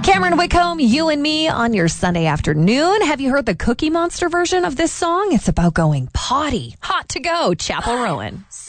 Cameron Whitcomb, you and me on your Sunday afternoon. Have you heard the Cookie Monster version of this song? It's about going potty. Hot to go, Chapel Rowan.